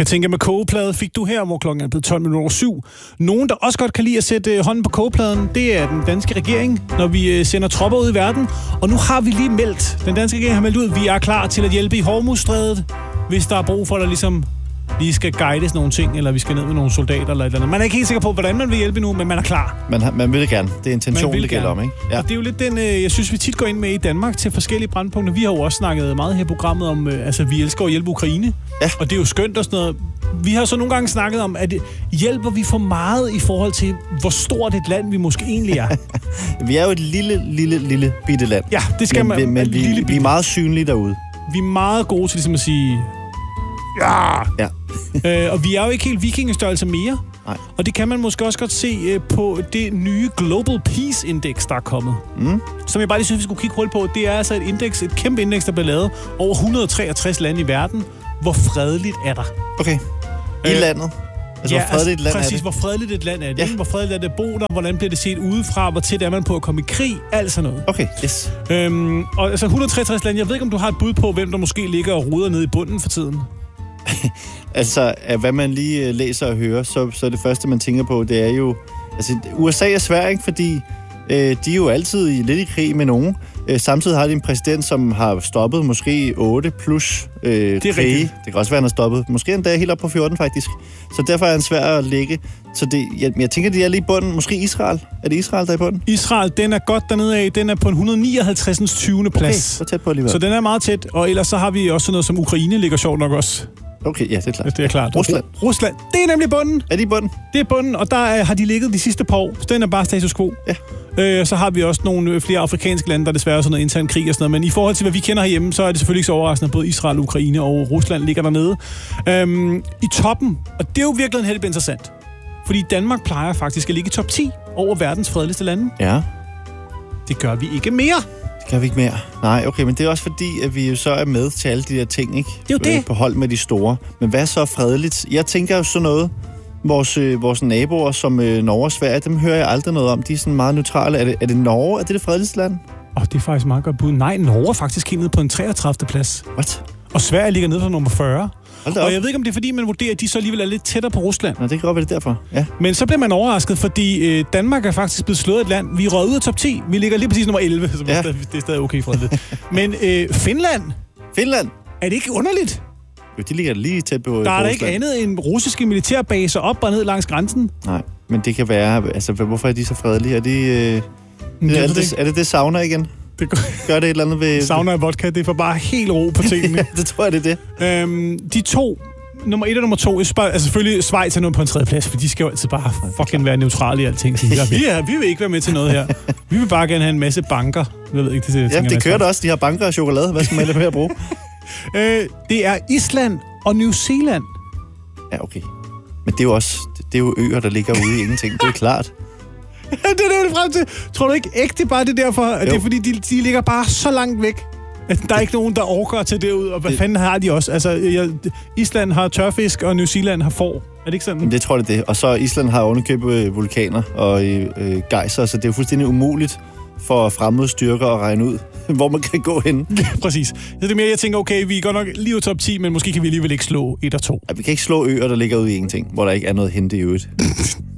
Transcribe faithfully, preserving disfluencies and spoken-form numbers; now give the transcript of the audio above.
Katinka med kogeplade fik du her, hvor klokken er blevet tolv minutter over syv. Nogen, der også godt kan lide at sætte hånden på kogepladen, det er den danske regering, når vi sender tropper ud i verden. Og nu har vi lige meldt, den danske regering har meldt ud, at vi er klar til at hjælpe i Hormuzstrædet, hvis der er brug for, at der ligesom lige skal guides nogle ting, eller vi skal ned med nogle soldater eller et eller andet. Man er ikke helt sikker på, hvordan man vil hjælpe nu, men man er klar. Man, man vil det gerne. Det er intentionen, det gælder om, ikke? Ja. Og det er jo lidt den, jeg synes, vi tit går ind med i Danmark til forskellige brandpunkter. Vi har jo også snakket meget her i programmet om, altså vi elsker at hjælpe Ukraine. Ja. Og det er jo skønt og sådan noget. Vi har så nogle gange snakket om, at hjælper vi for meget i forhold til, hvor stort et land vi måske egentlig er. Vi er jo et lille, lille, lille bitte land. Ja, det skal men, man. Men vi, lille, vi er meget synlige derude. Vi er meget gode til ligesom at sige, ja! Ja. øh, og vi er jo ikke helt vikingestørrelse mere. Nej. Og det kan man måske også godt se øh, på det nye Global Peace Index, der er kommet. Mm. Som jeg bare lige synes, vi skulle kigge hurtigt på. Det er altså et indeks, et kæmpe indeks, der bliver lavet over et hundrede og treogtres lande i verden. Hvor fredeligt er der? Okay. I øh, landet? Altså, ja, hvor fredeligt et land præcis, er det? hvor fredeligt et land er det. Ja. Hvor fredeligt er det at bo der? Hvordan bliver det set udefra? Hvor tæt er man på at komme i krig? Alt sådan noget. Okay, yes. Øhm, og altså et hundrede og treogtres lande. Jeg ved ikke, om du har et bud på, hvem der måske ligger og ruder nede i bunden for tiden. Altså, hvad man lige læser og hører, så, så det første, man tænker på, det er jo... Altså, U S A er svært, ikke? Fordi øh, de er jo altid i, lidt i krig med nogen. Øh, samtidig har de en præsident, som har stoppet måske otte plus øh, det er krige. Det kan også være, han har stoppet. Måske endda helt op på fjorten, faktisk. Så derfor er han svær at lægge. Så det, jeg, jeg tænker, de er lige i bunden. Måske Israel. Er det Israel, der er i bunden? Israel, den er godt dernede af. Den er på en et hundrede og nioghalvtreds. tyvende plads. Okay, så tæt på alligevel. Så den er meget tæt. Og ellers så har vi også sådan noget som Ukraine, ligger sjovt nok også. Okay, ja, det er klart. Det er klart. Rusland. Rusland. Det er nemlig bunden. Er de i bunden? Det er bunden, og der er, har de ligget de sidste par år. Så den er bare status quo. Ja. Øh, så har vi også nogle flere afrikanske lande, der desværre er sådan noget intern krig og sådan noget. Men i forhold til, hvad vi kender herhjemme, så er det selvfølgelig ikke så overraskende, at både Israel, Ukraine og Rusland ligger dernede. Øhm, I toppen, og det er jo virkelig helt interessant. Fordi Danmark plejer faktisk at ligge i top ti over verdens fredeligste lande. Ja. Det gør vi ikke mere. Det gør vi ikke mere. Nej, okay, men det er også fordi, at vi jo så er med til alle de der ting, ikke? Det er jo det. Øh, på hold med de store. Men hvad er så fredeligt? Jeg tænker jo sådan noget, vores, øh, vores naboer som øh, Norge og Sverige, dem hører jeg aldrig noget om. De er sådan meget neutrale. Er det, er det Norge? Er det det fredeligste land? Åh, oh, det er faktisk meget godt bud. Nej, Norge er faktisk helt nede på en treogtredivte plads. What? Og Sverige ligger nede på nummer fyrre. Og jeg ved ikke, om det er, fordi man vurderer, at de så alligevel er lidt tættere på Rusland. Nå, det kan godt være det derfor, ja. Men så bliver man overrasket, fordi øh, Danmark er faktisk blevet slået et land. Vi er røget ud af top ti. Vi ligger lige præcis nummer elleve, så ja. det er stadig okay fredeligt. Men øh, Finland? Finland? Er det ikke underligt? Jo, de ligger lige tæt på. Der er der ikke andet end russiske militærbaser op og ned langs grænsen. Nej, men det kan være... Altså, hvorfor er de så fredelige? Er de... Øh, er, det, det, er det det sauna igen? Det gør, gør det et eller andet ved... Sauna og vodka, det får bare helt ro på tingene. Ja, det tror jeg, det er det. Øhm, de to... Nummer et og nummer to, altså selvfølgelig Schweiz er nu på en tredje plads, for de skal jo altid bare fucking være neutrale i alting. Så ja, vi, er, vi vil ikke være med til noget her. Vi vil bare gerne have en masse banker. Jeg ved ikke, det, ja, det kører da også. De har banker og chokolade. Hvad skal man ellers med at bruge? øh, det er Island og New Zealand. Ja, okay. Men det er jo også det er jo øer, der ligger ude i ingenting. Det er klart. det er det frem til. Tror du ikke ægte bare det derfor? At det er fordi, de, de ligger bare så langt væk. Der er ikke nogen, der orker at tage det ud, og hvad det, fanden har de også? Altså, jeg, Island har tørfisk, og New Zealand har får. Er det ikke sådan? Det tror jeg, det er. Og så Island har ovenikøbet vulkaner og øh, gejser, så det er jo fuldstændig umuligt for fremmede styrker at regne ud, hvor man kan gå hen. Ja, præcis. Så det er mere, jeg tænker, okay, vi er godt nok lige i top ti, men måske kan vi alligevel ikke slå et og to. Ja, vi kan ikke slå øer, der ligger ude i ingenting, hvor der ikke er noget at hente i øvrigt.